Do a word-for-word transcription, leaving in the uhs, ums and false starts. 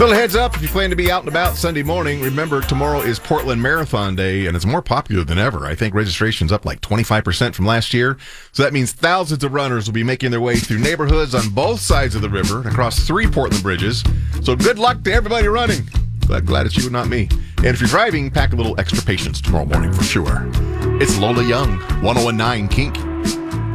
Little heads up, if you plan to be out and about Sunday morning, remember tomorrow is Portland Marathon Day, and it's more popular than ever. I think registration's up like twenty-five percent from last year. So that means thousands of runners will be making their way through neighborhoods on both sides of the river and across three Portland bridges. So good luck to everybody running. Glad, glad it's you and not me. And if you're driving, pack a little extra patience tomorrow morning for sure. It's Lola Young, one oh one nine Kink.